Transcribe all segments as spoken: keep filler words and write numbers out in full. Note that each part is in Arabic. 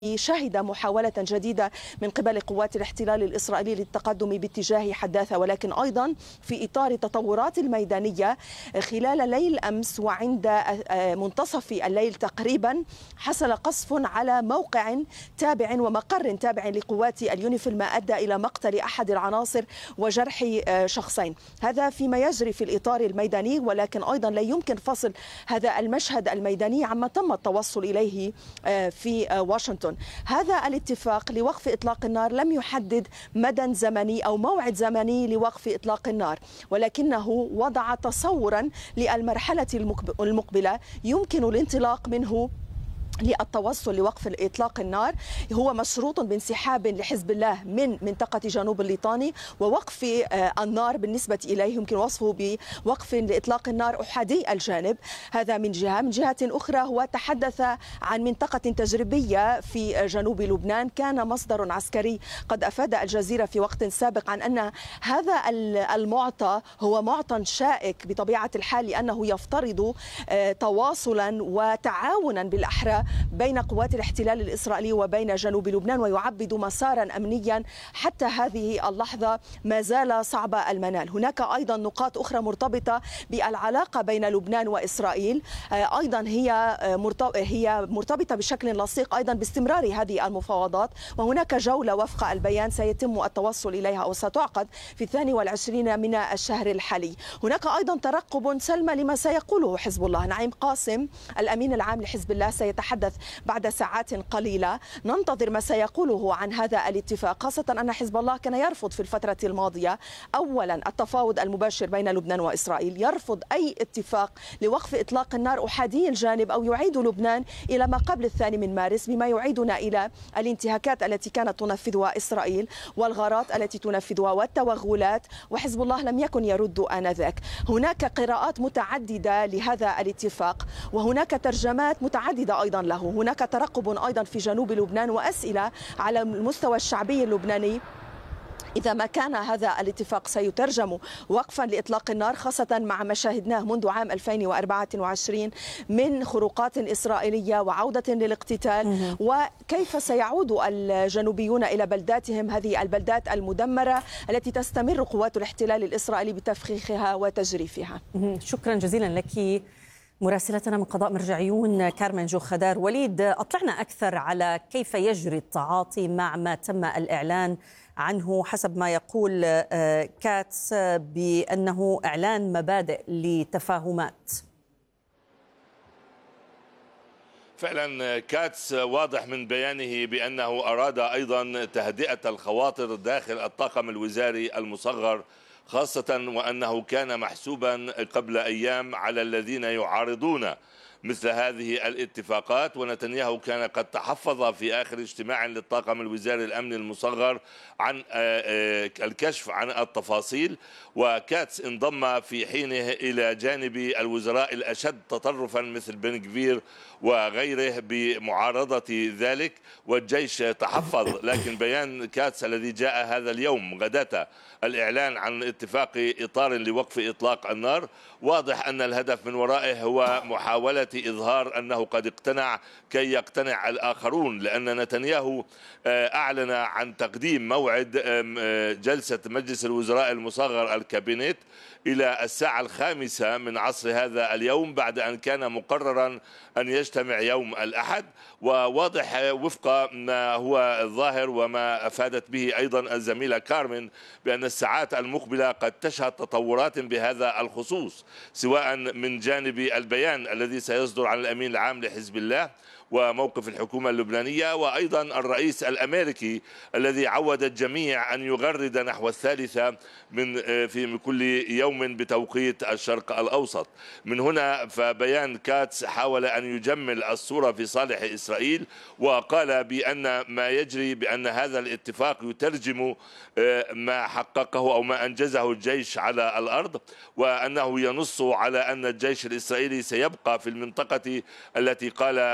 شهد محاولة جديدة من قبل قوات الاحتلال الإسرائيلي للتقدم باتجاه حداثة، ولكن أيضا في إطار التطورات الميدانية خلال ليل أمس وعند منتصف الليل تقريبا حصل قصف على موقع تابع ومقر تابع لقوات اليونيفيل ما أدى إلى مقتل أحد العناصر وجرح شخصين. هذا فيما يجري في الإطار الميداني، ولكن أيضا لا يمكن فصل هذا المشهد الميداني عما تم التوصل إليه في واشنطن. هذا الاتفاق لوقف إطلاق النار لم يحدد مدى زمني أو موعد زمني لوقف إطلاق النار، ولكنه وضع تصورا للمرحلة المقبلة يمكن الانطلاق منه للتوصل لوقف إطلاق النار. هو مشروط بانسحاب لحزب الله من منطقة جنوب الليطاني ووقف النار بالنسبة إليه يمكن وصفه بوقف لإطلاق النار أحادي الجانب. هذا من جهة. من جهة أخرى هو تحدث عن منطقة تجريبية في جنوب لبنان. كان مصدر عسكري قد أفاد الجزيرة في وقت سابق عن أن هذا المعطى هو معطى شائك بطبيعة الحال، لأنه يفترض تواصلا وتعاونا بالأحرى بين قوات الاحتلال الإسرائيلي وبين جنوب لبنان، ويعبد مسارا أمنيا حتى هذه اللحظة ما زال صعب المنال. هناك أيضا نقاط أخرى مرتبطة بالعلاقة بين لبنان وإسرائيل، أيضا هي هي مرتبطة بشكل لصيق أيضا باستمرار هذه المفاوضات، وهناك جولة وفق البيان سيتم التوصل إليها أو ستعقد في الثاني والعشرين من الشهر الحالي. هناك أيضا ترقب سلمى لما سيقوله حزب الله. نعيم قاسم الأمين العام لحزب الله سيتحدث بعد ساعات قليلة. ننتظر ما سيقوله عن هذا الاتفاق، خاصة أن حزب الله كان يرفض في الفترة الماضية أولا التفاوض المباشر بين لبنان وإسرائيل، يرفض أي اتفاق لوقف إطلاق النار أحادي الجانب أو يعيد لبنان إلى ما قبل الثاني من مارس، بما يعيدنا إلى الانتهاكات التي كانت تنفذها إسرائيل والغارات التي تنفذها والتوغلات، وحزب الله لم يكن يرد آنذاك. هناك قراءات متعددة لهذا الاتفاق وهناك ترجمات متعددة أيضا له. هناك ترقب أيضا في جنوب لبنان وأسئلة على المستوى الشعبي اللبناني إذا ما كان هذا الاتفاق سيترجم وقفا لإطلاق النار، خاصة مع ما شاهدناه منذ عام ألفين وأربعة وعشرين من خروقات إسرائيلية وعودة للاقتتال، وكيف سيعود الجنوبيون إلى بلداتهم، هذه البلدات المدمرة التي تستمر قوات الاحتلال الإسرائيلي بتفخيخها وتجريفها. شكرا جزيلا لك مراسلتنا من قضاء مرجعيون كارمن جو خدار. وليد، أطلعنا أكثر على كيف يجري التعاطي مع ما تم الإعلان عنه حسب ما يقول كاتس بأنه إعلان مبادئ لتفاهمات. فعلا كاتس واضح من بيانه بأنه أراد أيضا تهدئة الخواطر داخل الطاقم الوزاري المصغر، خاصة وأنه كان محسوبا قبل أيام على الذين يعارضون مثل هذه الاتفاقات، ونتنياهو كان قد تحفظ في آخر اجتماع للطاقم الوزاري الأمن المصغر عن الكشف عن التفاصيل، وكاتس انضم في حينه إلى جانب الوزراء الأشد تطرفا مثل بن غفير وغيره بمعارضة ذلك، والجيش تحفظ. لكن بيان كاتس الذي جاء هذا اليوم غداة الإعلان عن اتفاق إطار لوقف إطلاق النار، واضح أن الهدف من ورائه هو محاولة إظهار أنه قد اقتنع كي يقتنع الآخرون، لأن نتنياهو أعلن عن تقديم موعد جلسة مجلس الوزراء المصغر الكابينت إلى الساعة الخامسة من عصر هذا اليوم، بعد أن كان مقررا أن يجتمع يوم الأحد. وواضح وفق ما هو الظاهر وما أفادت به أيضا الزميلة كارمن بأن الساعات المقبلة قد تشهد تطورات بهذا الخصوص، سواء من جانب البيان الذي سيصدر عن الأمين العام لحزب الله وموقف الحكومة اللبنانية، وأيضا الرئيس الأمريكي الذي عود الجميع أن يغرد نحو الثالثة من في كل يوم بتوقيت الشرق الأوسط. من هنا فبيان كاتس حاول أن يجمل الصورة في صالح إسرائيل، وقال بأن ما يجري بأن هذا الاتفاق يترجم ما حققه أو ما أنجزه الجيش على الأرض، وأنه ينص على أن الجيش الإسرائيلي سيبقى في المنطقة التي قال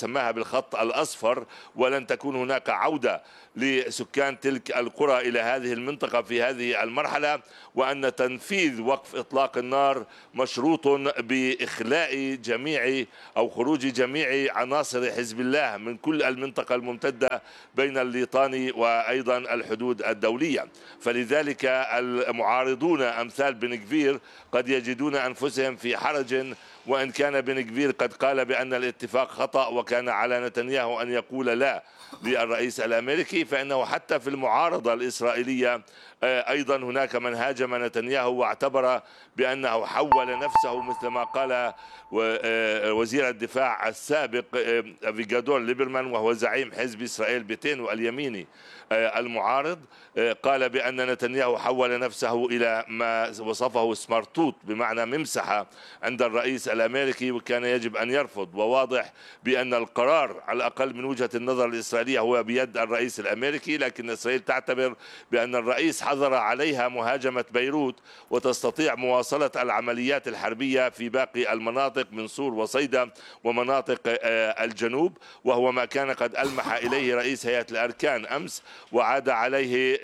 سماها بالخط الأصفر، ولن تكون هناك عودة لسكان تلك القرى إلى هذه المنطقة في هذه المرحلة، وأن تنفيذ وقف إطلاق النار مشروط بإخلاء جميع أو خروج جميع عناصر حزب الله من كل المنطقة الممتدة بين الليطاني وأيضا الحدود الدولية. فلذلك المعارضون أمثال بن كفير قد يجدون أنفسهم في حرج، وإن كان بن كفير قد قال بأن الاتفاق خطأ وكان على نتنياهو أن يقول لا للرئيس الأمريكي، فإنه حتى في المعارضة الإسرائيلية أيضا هناك من هاجم نتنياهو واعتبر بأنه حول نفسه مثل ما قال وزير الدفاع السابق أفيغادور ليبرمان وهو زعيم حزب إسرائيل بيتين واليميني المعارض، قال بأن نتنياهو حول نفسه إلى ما وصفه سمارتوت بمعنى ممسحة عند الرئيس الأمريكي، وكان يجب أن يرفض. وواضح بأن القرار على الأقل من وجهة النظر الإسرائيلية هو بيد الرئيس الأمريكي، لكن إسرائيل تعتبر بأن الرئيس حظر عليها مهاجمة بيروت وتستطيع مواصلة العمليات الحربية في باقي المناطق من صور وصيدا ومناطق الجنوب، وهو ما كان قد ألمح إليه رئيس هيئة الأركان أمس، وعاد عليه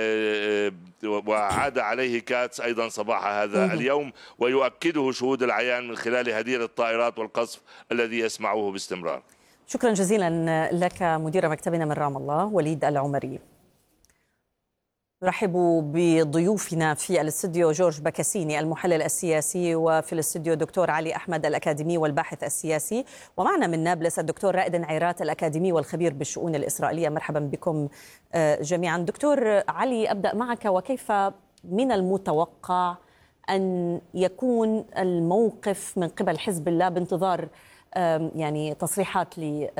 وعاد عليه كاتس أيضا صباح هذا اليوم، ويؤكده شهود العيان من خلال هدير الطائرات والقصف الذي يسمعوه باستمرار. شكرا جزيلا لك مدير مكتبنا من رام الله وليد العمري. نرحب بضيوفنا في الاستوديو جورج بكاسيني المحلل السياسي، وفي الاستوديو دكتور علي أحمد الأكاديمي والباحث السياسي، ومعنا من نابلس الدكتور رائد عيرات الأكاديمي والخبير بالشؤون الإسرائيلية. مرحبا بكم جميعا. دكتور علي، أبدأ معك. وكيف من المتوقع أن يكون الموقف من قبل حزب الله بانتظار يعني تصريحات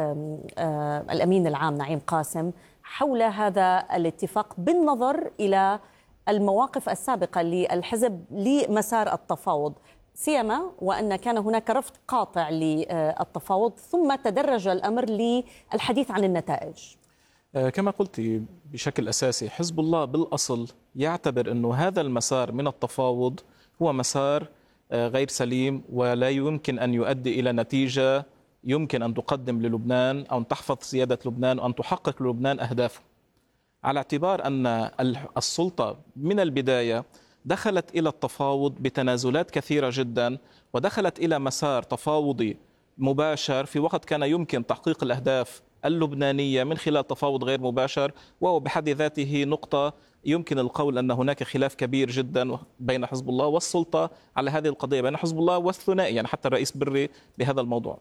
للأمين العام نعيم قاسم حول هذا الاتفاق، بالنظر إلى المواقف السابقة للحزب لمسار التفاوض، سيما وأن كان هناك رفض قاطع للتفاوض ثم تدرج الأمر للحديث عن النتائج؟ كما قلت بشكل أساسي حزب الله بالأصل يعتبر أنه هذا المسار من التفاوض هو مسار غير سليم، ولا يمكن أن يؤدي إلى نتيجة يمكن أن تقدم للبنان أو أن تحفظ سيادة لبنان وأن تحقق للبنان أهدافه، على اعتبار أن السلطة من البداية دخلت إلى التفاوض بتنازلات كثيرة جدا، ودخلت إلى مسار تفاوضي مباشر في وقت كان يمكن تحقيق الأهداف اللبنانية من خلال تفاوض غير مباشر، وهو بحد ذاته نقطة يمكن القول أن هناك خلاف كبير جدا بين حزب الله والسلطة على هذه القضية، بين حزب الله والثنائي، يعني حتى الرئيس بري بهذا الموضوع.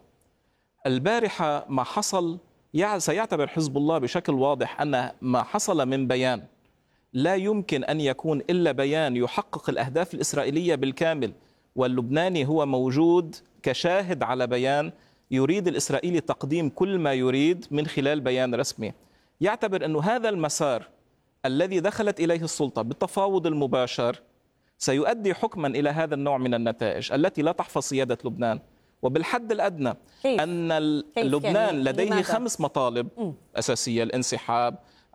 البارحة ما حصل سيعتبر حزب الله بشكل واضح أن ما حصل من بيان لا يمكن أن يكون إلا بيان يحقق الأهداف الإسرائيلية بالكامل، واللبناني هو موجود كشاهد على بيان يريد الإسرائيلي تقديم كل ما يريد من خلال بيان رسمي. يعتبر أن هذا المسار الذي دخلت إليه السلطة بالتفاوض المباشر سيؤدي حكما إلى هذا النوع من النتائج التي لا تحفظ سيادة لبنان. وبالحد الأدنى كيف؟ أن لبنان يعني لديه لماذا؟ خمس مطالب م. أساسية: الانسحاب،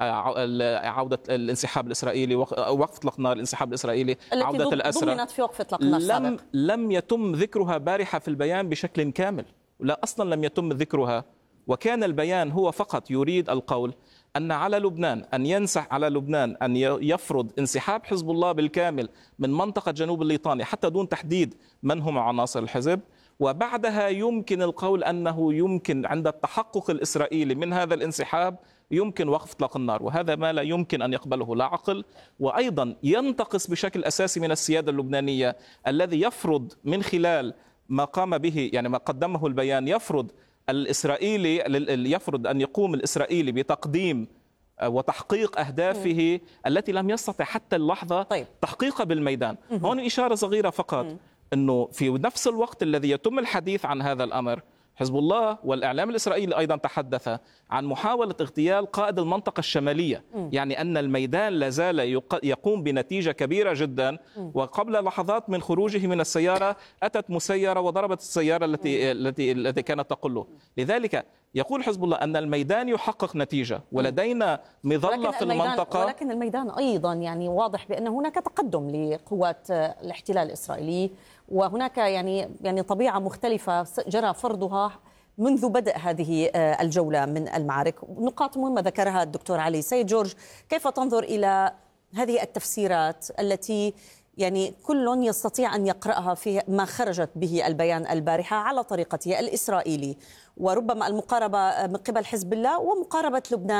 عودة الانسحاب الإسرائيلي، وقف إطلاق النار، الانسحاب الإسرائيلي، عودة الأسرى. ضمنت في وقف إطلاق النار لم, لم يتم ذكرها بارحة في البيان بشكل كامل، لا أصلا لم يتم ذكرها. وكان البيان هو فقط يريد القول أن على لبنان أن ينسح على لبنان أن يفرض انسحاب حزب الله بالكامل من منطقة جنوب الليطاني حتى دون تحديد من هم عناصر الحزب، وبعدها يمكن القول أنه يمكن عند التحقق الإسرائيلي من هذا الانسحاب يمكن وقف إطلاق النار، وهذا ما لا يمكن أن يقبله لا عقل، وأيضا ينتقص بشكل أساسي من السيادة اللبنانية الذي يفرض من خلال ما قام به، يعني ما قدمه البيان، يفرض الإسرائيلي يفرض أن يقوم الإسرائيلي بتقديم وتحقيق أهدافه التي لم يستطع حتى اللحظة طيب. تحقيقها بالميدان. هون إشارة صغيرة فقط، أنه في نفس الوقت الذي يتم الحديث عن هذا الأمر، حزب الله والإعلام الإسرائيلي أيضا تحدث عن محاولة اغتيال قائد المنطقة الشمالية، م. يعني أن الميدان لازال يقوم بنتيجة كبيرة جدا، م. وقبل لحظات من خروجه من السيارة أتت مسيرة وضربت السيارة التي التي التي كانت تقله. لذلك يقول حزب الله أن الميدان يحقق نتيجة، ولدينا مظلة في المنطقة. ولكن الميدان أيضا يعني واضح بأن هناك تقدم لقوات الاحتلال الإسرائيلي، وهناك يعني يعني طبيعة مختلفة جرى فرضها منذ بدء هذه الجولة من المعارك. نقاط مهمة ذكرها الدكتور علي. سيد جورج، كيف تنظر إلى هذه التفسيرات التي يعني كل يستطيع أن يقرأها في ما خرجت به البيان البارحة على طريقته الإسرائيلي، وربما المقاربة من قبل حزب الله ومقاربة لبنان